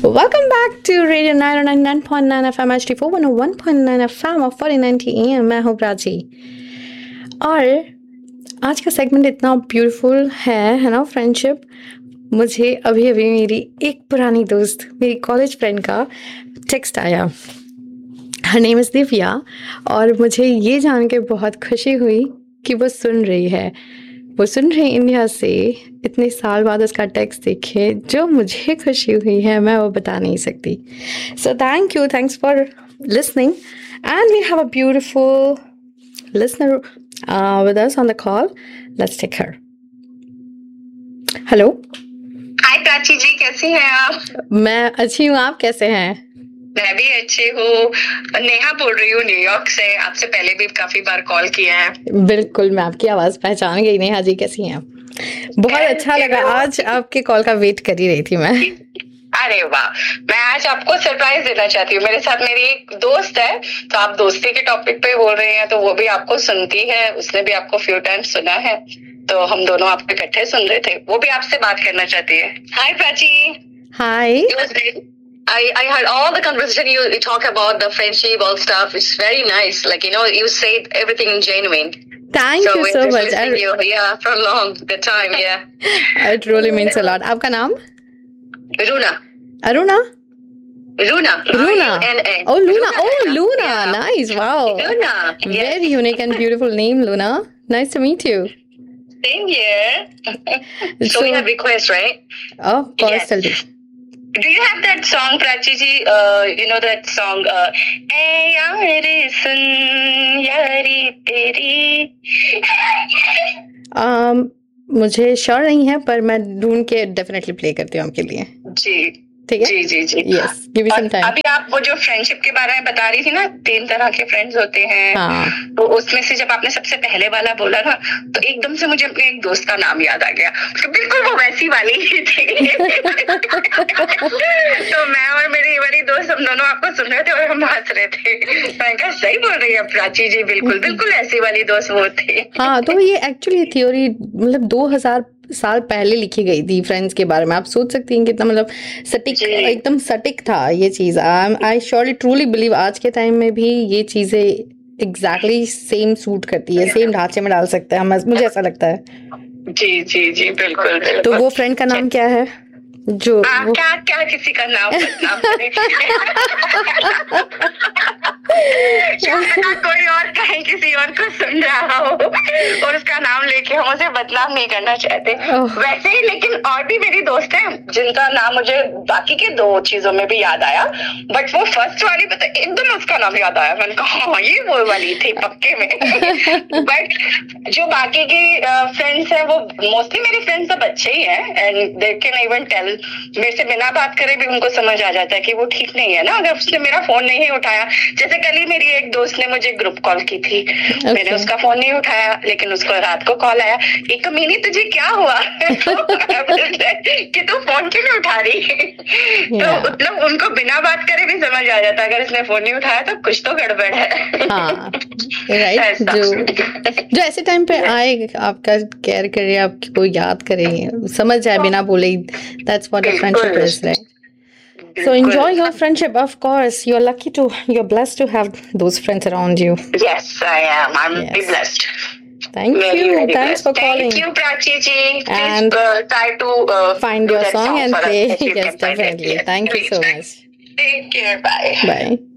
Welcome back to Radio 99.9 FM HD4 101.9 FM और 4090 AM। मैं हूँ प्राची और आज का सेगमेंट इतना ब्यूटीफुल है ना फ्रेंडशिप। मुझे अभी अभी मेरी एक पुरानी दोस्त, मेरी कॉलेज फ्रेंड का टेक्स्ट आया। हर नेम इज़ दिव्या और मुझे ये जान के बहुत खुशी हुई कि वो सुन रही है। वो सुन रही इंडिया से, इतने साल बाद उसका टेक्स्ट देखे जो मुझे खुशी हुई है मैं वो बता नहीं सकती। So thanks for listening and we have a beautiful listener with us on the call. Let's take her. Hello. हाय प्राची जी, कैसी हैं आप? मैं अच्छी हूँ, आप कैसे हैं? मैं भी अच्छी हूँ। नेहा बोल रही हूँ न्यूयॉर्क से। आपसे पहले भी काफी बार कॉल किया है। बिल्कुल, मैं आपकी आवाज़ पहचान गई। नेहा जी कैसी हैं आप? बहुत अच्छा लगा, आज आपके कॉल का वेट कर ही रही थी मैं। अरे वाह, मैं आज आपको सरप्राइज देना चाहती हूँ। मेरे साथ मेरी एक दोस्त है, तो आप दोस्ती के टॉपिक पे बोल रहे हैं, तो वो भी आपको सुनती है। उसने भी आपको फ्यू टाइम सुना है, तो हम दोनों आपको इकट्ठे सुन रहे थे। वो भी आपसे बात करना चाहती है। हाय प्राची। हाय। I heard all the conversation you talk about the friendship, all stuff. It's very nice. Like, you said everything in genuine. Thank you so much. Yeah, for long the time. Yeah. It really means a lot. आपका नाम? Runa. Aruna? Runa. R-U-N-A. Oh, Luna. Oh, Luna. Yeah. Nice. Wow. Luna. Yes. Very unique and beautiful name, Luna. Nice to meet you. Same here. So we have requests, right? Oh, of course. Yes. Tell me. Do you have that song, Prachi ji? You know that song, "Hey yaari sun yaari teri." मुझे sure नहीं है, पर मैं ढूंढ के definitely play करती हूँ आपके लिए। जी ठीक है। जी। Yes, give me some time. अभी आप वो जो फ्रेंडशिप के बारे में बता रही थी ना, 3 तरह के फ्रेंड्स होते हैं। हाँ। तो उसमें से जब आपने सबसे पहले वाला बोला ना, तो एकदम से मुझे अपने एक दोस्त का नाम याद आ गया। तो बिल्कुल वो वैसी वाली ही थी। तो मैं और मेरी वाली दोस्त, हम दोनों आपको सुन रहे थे और हम हंस रहे थे। मैंने कहा सही बोल रही है प्राची जी, बिल्कुल ऐसी वाली दोस्त वो थी। हाँ, तो ये एक्चुअली थ्योरी मतलब 2000 साल पहले लिखी गई थी फ्रेंड्स के बारे में। आप सोच सकती हैं कितना मतलब सटीक, एकदम सटीक था ये चीज। आई श्योरली ट्रूली बिलीव आज के टाइम में भी ये चीजें एग्जैक्टली सेम सूट करती है, सेम ढांचे में डाल सकते हैं हम, मुझे ऐसा लगता है। जी बिल्कुल। तो वो फ्रेंड का नाम क्या है? जो क्या किसी का नाम कोई और कहीं किसी और को सुन रहा हो और उसका नाम लेके हम उसे बदनाम नहीं करना चाहते वैसे ही। लेकिन और भी मेरी दोस्त हैं जिनका नाम मुझे बाकी के 2 चीजों में भी याद आया, बट वो फर्स्ट वाली पता एकदम उसका नाम याद आया। मैंने कहा हाँ ये वो वाली थी पक्के में। बट जो बाकी की फ्रेंड्स हैं वो मोस्टली मेरे फ्रेंड्स सब अच्छे ही हैं and they can even tell. मेरे से बिना बात करे भी उनको समझ आ जाता है कि वो ठीक नहीं है ना, अगर उसने मेरा फोन नहीं उठाया। जैसे कल ही मेरी एक दोस्त ने मुझे ग्रुप कॉल की थी, मैंने उसका फोन नहीं उठाया, लेकिन उसको रात को कॉल आया, एक कमीनी तुझे क्या हुआ कि तू फोन क्यों नहीं उठा रही। तो मतलब उनको बिना बात करे भी समझ आ जाता है अगर इसने फोन नहीं उठाया तो कुछ तो गड़बड़ है। हाँ, राइट। जो ऐसे टाइम पे आए, आपका केयर करे, आपको याद करे, समझ जाए बिना बोले, that's what a friendship is, right? So enjoy your friendship. Of course, you're blessed to have those friends around you. Yes, I am. I'm blessed. Thank you. Thanks for calling. Thank you, Prachi ji. And please try to find your song and play. Yes, definitely. Thank you so much. Take care. Bye. Bye.